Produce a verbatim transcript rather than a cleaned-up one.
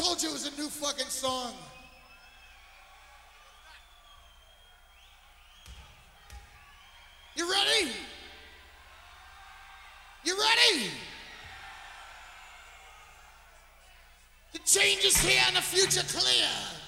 Told you it was a new fucking song. You ready? You ready? The change is here and the future clear.